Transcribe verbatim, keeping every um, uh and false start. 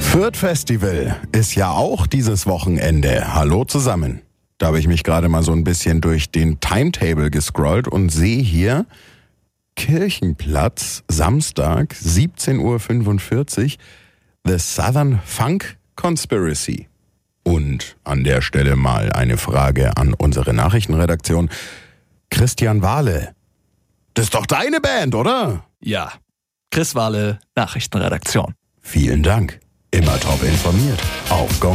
Fürth Festival ist ja auch dieses Wochenende. Hallo zusammen. Da habe ich mich gerade mal so ein bisschen durch den Timetable gescrollt und sehe hier Kirchenplatz, Samstag, siebzehn Uhr fünfundvierzig, The Southern Funk Conspiracy. Und an der Stelle mal eine Frage an unsere Nachrichtenredaktion. Christian Wahle, das ist doch deine Band, oder? Ja, Chris Wahle, Nachrichtenredaktion. Vielen Dank. Immer top informiert. Auf Gong